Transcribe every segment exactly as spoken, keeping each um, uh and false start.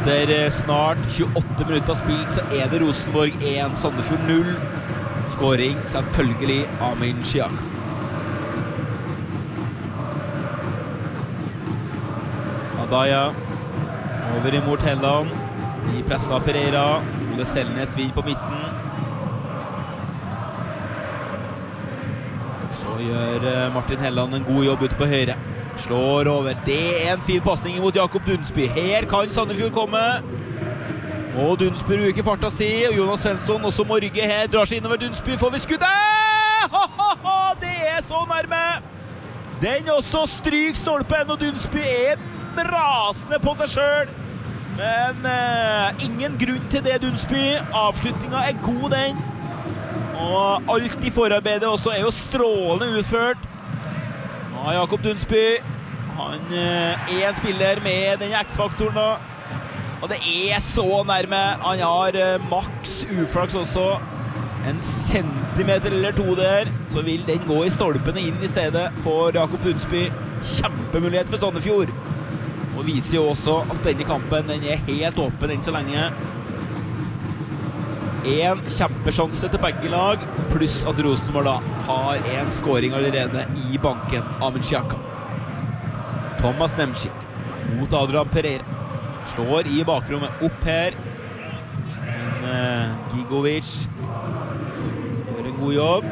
Etter snart tjueåtte minutter spilt så er det Rosenborg én, Sandefjord null. Skåring selvfølgelig Amin Chiaka. Adaya over imot Helland. De presser Pereira. Ole Selnes vinner på midten. Så gjør Martin Helland en god jobb ute på høyre. Slår over. Det er en fin passning mot Jakob Dunsby. Her kan Sandefjord komme. Og Dunsby bruker farta si. Og Jonas Svensson også må rygge her. Drar seg innover Dunsby. Får vi skuddet! Ha, ha, ha! Det er så nærme! Den også stryk stolpen, og Dunsby er rasende på seg selv. Men eh, ingen grunn til det, Dunsby. Avslutningen er god, den. Og alt i forarbeidet også er jo strålende utført. Ja, Jakob Dunsby, han er en spiller med den X-faktoren da. Og det er så nærme. Han har maks uflaks også. En centimeter eller to der, så vil den gå i stolpene inn i stedet for Jakob Dunsby. Kjempemulighet for Sandefjord. Og viser jo også at denne kampen den er helt åpen enn så lenge. En kjempesjanse til begge lag, pluss at Rosenborg da har en skåring allerede i banken. Amin Chiaka. Thomas Nemchik mot Adrian Pereira. Slår i bakrommet opp her. Men uh, Gigovic gjør en god jobb.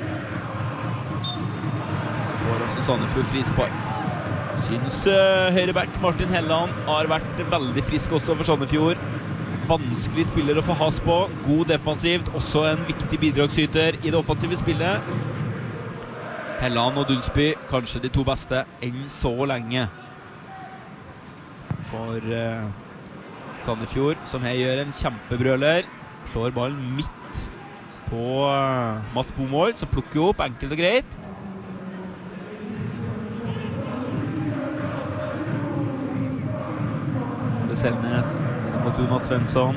Så får også Sandefjord frispark. Syns uh, høyreback Martin Helland har vært veldig frisk også for Sandefjord. Vanskelig spiller å få has på. God defensivt, også en viktig bidragsyter i det offensive spillet. Helland og Dunsby, kanskje de to beste enn så lenge. For uh, Sandefjord, som her gjør en kjempebrøler. Slår ballen midt på uh, Mats Bomål, som plukker opp enkelt og greit. Ole Selnes mot Jonas Svensson.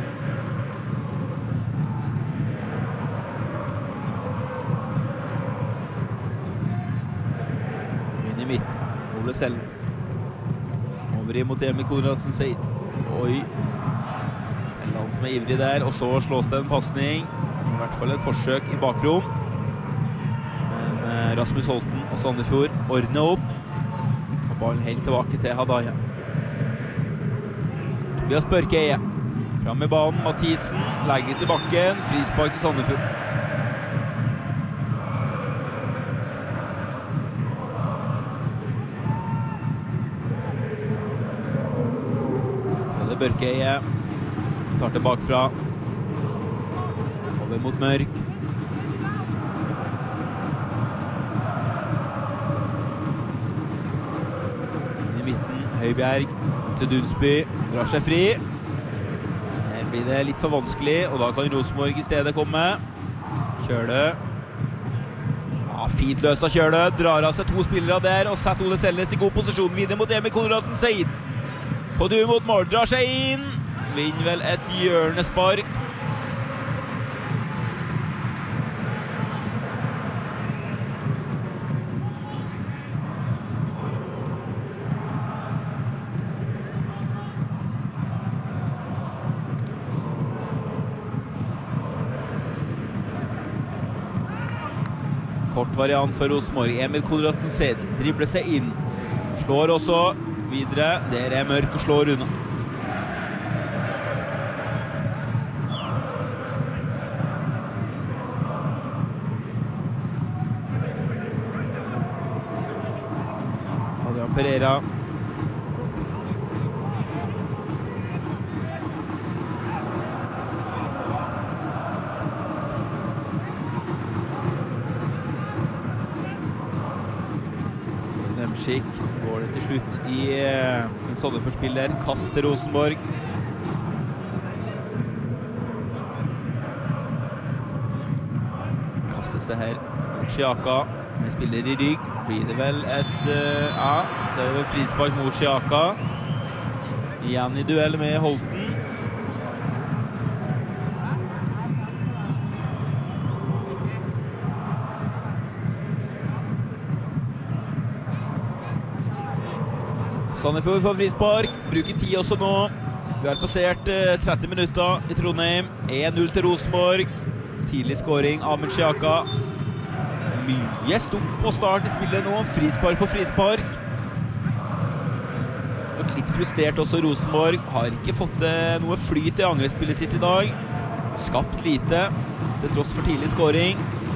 Inn i midten. Ole Selnes. Over mot Emil Konradsen Seid. Oi. Helland som er ivrig der. Og så slås det en passning. I hvert fall et forsøk i bakrom. Men eh, Rasmus Holten og Sandefjord ordner opp. Og ballen helt tilbake til Hadaya. Tobias Børkeie. Fram i banen, Mathisen legges i bakken, frispark til Sandefjord. Så er det Børkeie. Starter bakfra. Over mot Mørk. Inn i midten, Høibjerg. Til Dunsby, drar seg fri. Her blir det litt for vanskelig, og da kan Rosenborg i stedet komme. Kjøle. Ja, fint løst av Kjøle. Drar av seg to spillere der, og setter Ole Selnes i god posisjon. Videre mot Emil Konradsen Seid. På tur mot mål, drar seg inn. Vinner vel et hjørnespark. Kort variant for Rosenborg. Emil Konradsen Seid dribler seg inn. Slår også videre. Der er Mørk og slår unna. Adrian Pereira. Nemchik går det til slutt i en Sandefjord-spiller. Kaster Rosenborg. Kastes det her. Chiaka med spiller i rygg. Blir det vel et... Uh, ja, så er det vel frispark mot Chiaka. Igjen i duell med Holten. Sandefjord får frispark, bruker tid også nå. Vi har passert eh, tretti minutter i Trondheim. en null til Rosenborg. Tidlig scoring av Menchiaka. Mye stopp og start i spillet nå. Frispark på frispark. Litt frustrert også Rosenborg. Har ikke fått eh, noe flyt i angrepsspillet sitt i dag. Skapt lite, til tross for tidlig scoring.